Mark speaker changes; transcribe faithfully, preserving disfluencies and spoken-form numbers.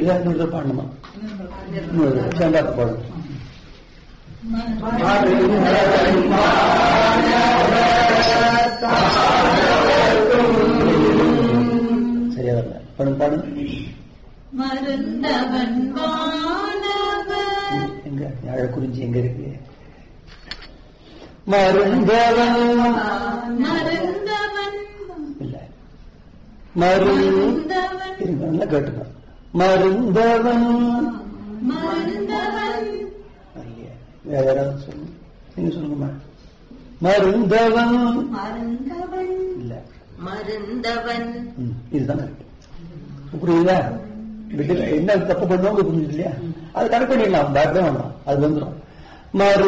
Speaker 1: இல்ல இன்னொரு பாடணுமா? இன்னொரு சேந்தாத்து பாடணும். சரியா வரல. பாடும் பாடும்.
Speaker 2: மருந்தவன்
Speaker 1: எங்க அழ குறிஞ்சி எங்க இருக்கு? மருந்தவன்
Speaker 2: மருந்தவன்
Speaker 1: இல்ல மருந்தவன் நல்லா கேட்டுக்க. மருந்தவன்
Speaker 2: மருந்தவன்
Speaker 1: வேற யாராவது சொல்லு. நீங்க சொல்லுங்கம்மா. மருந்தவன்
Speaker 2: மருந்தவன்
Speaker 1: இல்ல
Speaker 2: மருந்தவன்.
Speaker 1: இதுதான் புரியுதா? என்ன தப்பு பண்ணுவாங்க புரிஞ்சு இல்லையா? அது கரெக்ட் பண்ணிடலாம். பேக் தான் வேண்டாம். அது வந்துடும். மரு